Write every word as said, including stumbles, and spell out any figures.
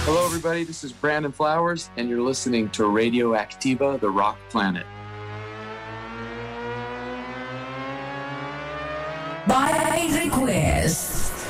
Hello, everybody. This is Brandon Flowers, and you're listening to Radioactiva, the Rock Planet. By request.